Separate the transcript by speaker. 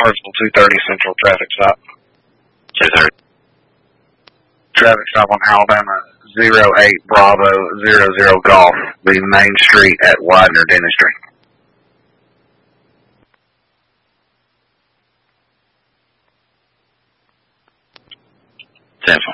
Speaker 1: Hartsville 230 Central traffic stop.
Speaker 2: 230.
Speaker 1: Traffic stop on Alabama 08 Bravo 00 Golf, the main street at Widener Dentistry.
Speaker 2: 10-4.